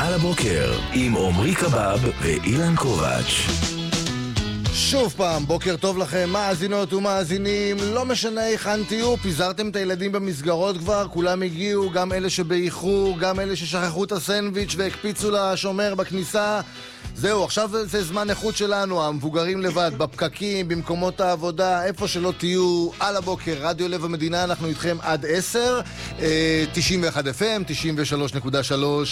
על הבוקר עם עומרי קבב ואילן קובץ'. שוב פעם, בוקר טוב לכם, מאזינות ומאזינים, לא משנה היכן תהיו, פיזרתם את הילדים במסגרות כבר, כולם הגיעו, גם אלה שבאיחור, גם אלה ששכחו את הסנדוויץ' והקפיצו לשומר בכניסה. זהו, עכשיו זה זמן איכות שלנו, המבוגרים לבד, בפקקים, במקומות העבודה, איפה שלא תהיו, על הבוקר, רדיו לב המדינה, אנחנו איתכם עד 10, 91 FM, 93.3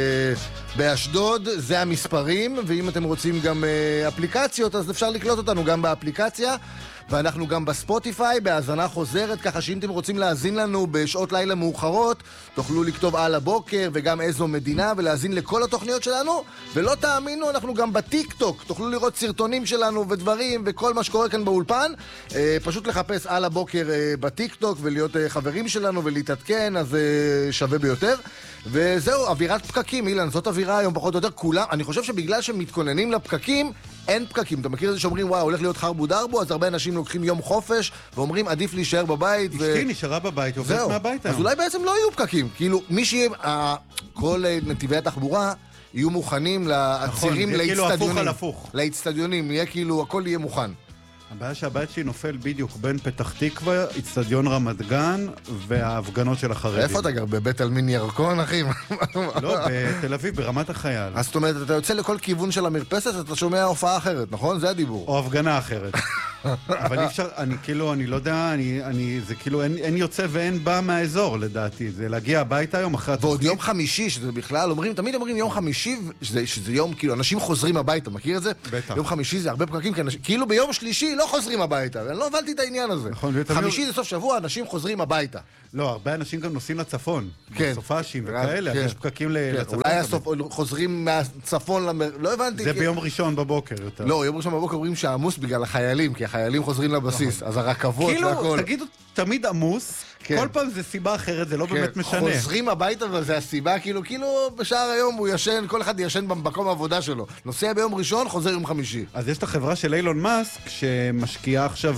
באשדוד, זה המספרים, ואם אתם רוצים גם אפליקציות, אז אפשר לקלוט אותנו גם באפליקציה, ואנחנו גם בספוטיפיי, בהאזנה חוזרת, ככה שאם אתם רוצים להאזין לנו בשעות לילה מאוחרות, תוכלו לכתוב על הבוקר וגם איזו מדינה, ולהאזין לכל התוכניות שלנו, ולא תאמינו, אנחנו גם בטיק טוק, תוכלו לראות סרטונים שלנו ודברים, וכל מה שקורה כאן באולפן, פשוט לחפש על הבוקר בטיק טוק, ולהיות חברים שלנו ולהתעדכן, אז שווה ביותר. וזהו, אווירת פקקים, אילן, זאת אווירה היום פחות או יותר, כולם, אני חושב שבגלל שמתכוננים לפקקים, אין פקקים. אתה מכיר את זה שאומרים, וואו, הולך להיות חרבו דרבו, אז הרבה אנשים לוקחים יום חופש, ואומרים, עדיף להישאר בבית. אשתי נשארה בבית, עובדת מהבית היום. אז אולי בעצם לא יהיו פקקים. כאילו, מי שיהיה, כל נתיבי התחבורה יהיו מוכנים לעצירים לאצטדיונים, יהיה כאילו, הכל יהיה מוכן. הבעיה שהבית שלי נופל בדיוק בין פתח תקווה, אצטדיון רמת גן וההפגנות של החרדים. איפה אתה גר? בבית אלמין ירקון, אחי? לא, בתל אביב, ברמת החייל. אז זאת אומרת, אתה יוצא לכל כיוון של המרפסת, אתה שומע הופעה אחרת, נכון? זה הדיבור. או הפגנה אחרת. אבל אי אפשר, אני לא יודע, זה כאילו אין יוצא ואין בא מהאזור, לדעתי. זה להגיע הביתה היום אחרי התוכנית. ועוד יום חמישי, שזה בכלל, תמיד אומרים יום חמישי, שזה יום, כאילו, אנשים חוזרים הביתה, מכיר את זה? בטח. יום חמישי זה הרבה פקקים, כאילו ביום שלישי לא חוזרים הביתה, ואני לא הבנתי את העניין הזה. נכון, חמישי זה סוף שבוע, אנשים חוזרים הביתה. לא, הרבה אנשים גם נוסעים לצפון. כן. סופשים וכאלה, אז יש פקקים לצפון. אולי חוזרים מהצפון לא הבנתי. זה ביום ראשון בבוקר יותר. לא, יום ראשון בבוקר אומרים שעמוס בגלל החיילים, כי החיילים חוזרים לבסיס, אז הרכבות והכל. כאילו, תגידו, תמיד עמוס, כל פעם זה סיבה אחרת, זה לא באמת משנה. חוזרים הביתה, אבל זה הסיבה, כאילו בשער היום הוא ישן, כל אחד ישן במקום העבודה שלו. נוסע ביום ראשון, חוזר יום חמישי. אז יש את החברה של אילון מאסק, שמשקיעה עכשיו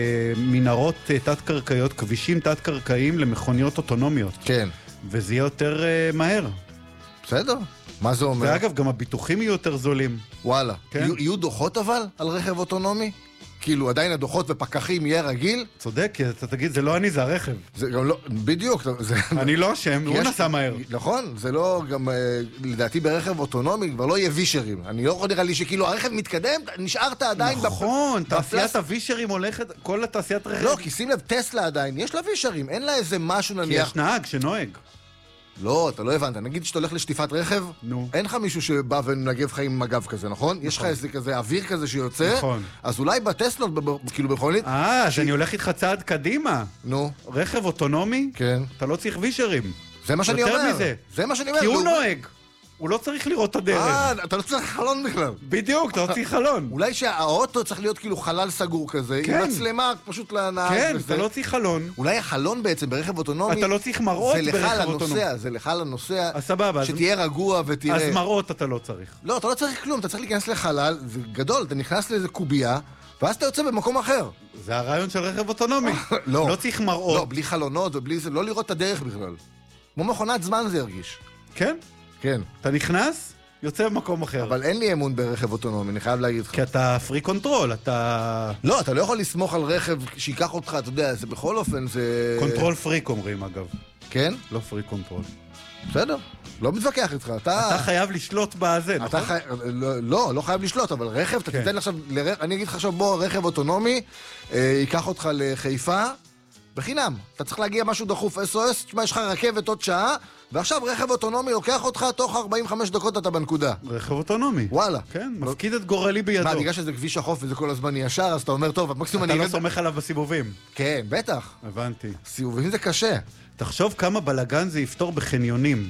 במנהרות תת-קרקעיות, כבישים תת-קרקעיים למכוניות אוטונומיות. כן. וזה יהיה יותר מהר. בסדר. מה זה אומר? ואגב, גם הביטוחים יהיו יותר זולים. וואלה. כן? יהיו דוחות אבל על רכב אוטונומי? כאילו עדיין הדוחות ופקחים יהיה רגיל? צודק, כי אתה תגיד, זה לא אני, זה הרכב. זה גם לא, בדיוק. אני לא אשם, הוא נסע מהר. נכון, זה לא גם, לדעתי ברכב אוטונומי כבר לא יהיה וישרים. אני לא יכול נראה לי שכאילו הרכב מתקדם, נשארת עדיין נכון, תעשיית הווישרים הולכת, כל התעשיית רכב. לא, כי שים לב, טסלה עדיין, יש לה וישרים, אין לה איזה משהו נניח. כי יש נהג שנוהג. לא, אתה לא הבנת. נגיד שאתה הולך לשטיפת רכב, אין לך מישהו שבא ונגב לך עם מגב כזה, נכון? יש לך איזה כזה אוויר כזה שיוצא, אז אולי בטסלות, כאילו במכונית... אז אני הולך איתך צעד קדימה. נו. רכב אוטונומי, כן. אתה לא צריך וישרים. זה מה שאני אומר. יותר מזה. זה מה שאני אומר. כי הוא נוהג. הוא לא צריך לראות את הדרך. אתה לא צריך חלון בכלל. בדיוק, אתה לא צריך חלון. אולי שהאוטו צריך להיות כאילו חלל סגור כזה, עם מצלמה פשוט לנהג. כן, אתה לא צריך חלון. אולי החלון בעצם ברכב אוטונומי... אתה לא צריך מראות ברכב אוטונומי. זה לך לנוסע, סבבה. שתהיה רגוע ותראה... אז מראות אתה לא צריך. לא, אתה לא צריך כלום, אתה צריך להיכנס לחלל, זה גדול, אתה נכנס לאיזה קובייה, ואז אתה יוצא במקום אחר. זה הרעיון של רכב אוטונומי. לא. לא צריך מראות. לא, בלי חלונות ובלי זה, לא לראות את הדרך בכלל. כמו מכונת זמן זה ירגיש. כן? כן. אתה נכנס, יוצא במקום אחר. אבל אין לי אמון ברכב אוטונומי, אני חייב להגיד לך. כי אתה פרי קונטרול, אתה... לא, אתה לא יכול לסמוך על רכב שיקח אותך, אתה יודע, זה בכל אופן, זה... קונטרול פריק אומרים, אגב. כן? לא פרי קונטרול. בסדר, לא מתווכח איתך. אתה חייב לשלוט בזה, נכון? לא חייב לשלוט, אבל רכב, אתה תיתן עכשיו... אני אגיד לך עכשיו, בוא, רכב אוטונומי, ייקח אותך לחיפה, בחינם. אתה צריך להגיע משהו דחוף, SOS, תשמע, יש לך רכבת עוד שעה, ועכשיו רכב אוטונומי לוקח אותך, תוך 45 דקות אתה בנקודה. רכב אוטונומי. וואלה. כן, מפקיד את גורלי בידו. מה, בגלל שזה כביש החוף וזה כל הזמן ישר, אז אתה אומר, טוב, מקסימום אתה לא סומך עליו בסיבובים. כן, בטח. הבנתי. סיבובים זה קשה. תחשוב כמה בלגן זה יפתור בחניונים.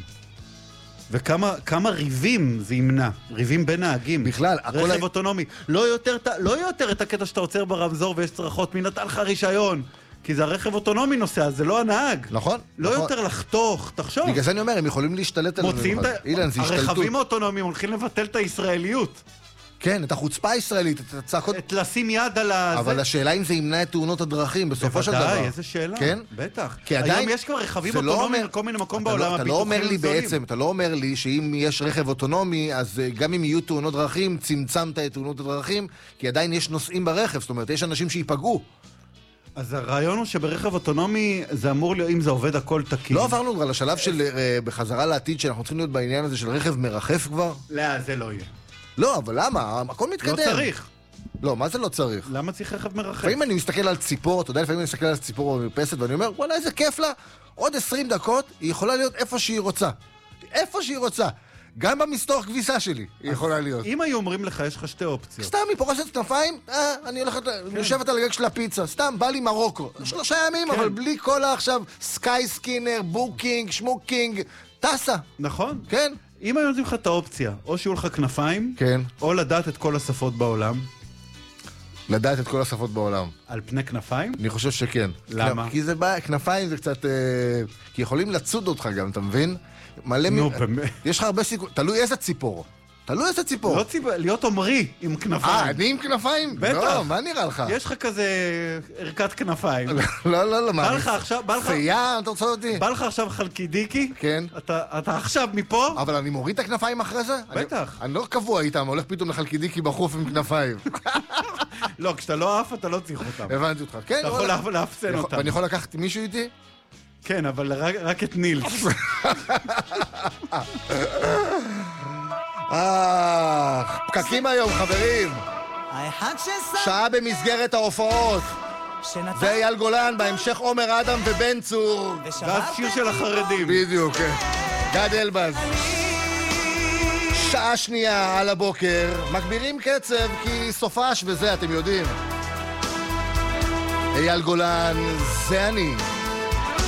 וכמה ריבים זה ימנע. ריבים בין נהגים. בכלל, רכב אוטונומי. לא יותר את הקטע שאתה עוצר ברמזור ויש צרחות, מי נתן לך רישיון. כי זה הרכב אוטונומי נוסע, זה לא הנהג. נכון. לא יותר לחתוך, תחשוב. בגלל זה אני אומר, הם יכולים להשתלט עלינו. הרכבים האוטונומיים הולכים לבטל את הישראליות. כן, את החוצפה הישראלית, את הצעקות... את לשים יד על ה... אבל השאלה אם זה ימנע את תאונות הדרכים, בסופו של דבר. בוודאי, איזה שאלה. כן? בטח. כי עדיין... היום יש כבר רכבים אוטונומיים כל מיני מקום בעולם, אתה לא אומר לי בעצם, אתה לא אומר לי שאם יש רכב אוטונומי, אז גם אם יהיו תאונות דרכים, צמצמת את תאונות הדרכים, כי עדיין יש נוסעים ברכב, זאת אומרת, יש אנשים שיפגעו. אז הרעיון הוא שברכב אוטונומי זה אמור להיות, אם זה עובד הכל תקין. לא עברנו כבר לשלב של בחזרה לעתיד, שאנחנו צריכים להיות בעניין הזה של רכב מרחף כבר? לא, זה לא יהיה. לא, אבל למה? הכל מתקדם. לא צריך. לא, מה זה לא צריך? למה צריך רכב מרחף? לפעמים אני מסתכל על ציפור, אתה יודע, לפעמים אני מסתכל על ציפור במרפסת ואני אומר, וואלה, איזה כיף לה, עוד 20 דקות היא יכולה להיות איפה שהיא רוצה. איפה שהיא רוצה. גם במסתור כביסה שלי היא יכולה להיות. אם היו אומרים לך, יש לך שתי אופציות. סתם, היא פורסת כנפיים, אני הולכת, יושבת על הגג של הפיצה, סתם, בא לי מרוקו. 3 ימים, אבל בלי כל עכשיו סקאי סקינר, בוקינג, שמוקינג, טסה. נכון. כן? אם היו נותנים לך את האופציה, או שיהיו לך כנפיים, כן. או לדעת את כל השפות בעולם. לדעת את כל השפות בעולם. על פני כנפיים? אני חושב שכן. למה? כי זה בא, כנפיים זה קצת... כי יכולים לצוד אותך גם, אתה מבין? נו, באמת. יש לך הרבה סיכוי... תלוי איזה ציפור. תלוי איזה ציפור. להיות עומרי עם כנפיים. אני עם כנפיים? בטח. לא, מה נראה לך? יש לך כזה ערכת כנפיים. לא, מה? בא לך עכשיו... פייה, אתה רוצה אותי? בא לך עכשיו חלקידיקי? כן. אתה עכשיו מפה? אבל אני מוריד את הכנפיים אחרי זה? בטח. אני לא קבוע איתם, הולך פתאום לחלקידיקי בחוף עם כנפיים. לא, כשאתה לא עף, אתה לא צריך אותם. הבנתי אותך. כן, אתה יכול להפסן אותם. ואני יכול לקחת מישהו איתי? כן, אבל רק את נילס. פקקים היום, חברים. שעה במסגרת ההופעות. זה אייל גולן, בהמשך עומר אדם ובן צור. ואז שיר של החרדים. בדיוק, כן. גד אלבז. שעה שנייה על הבוקר. מגבירים קצב כי סופש וזה, אתם יודעים. אייל גולן, זה אני.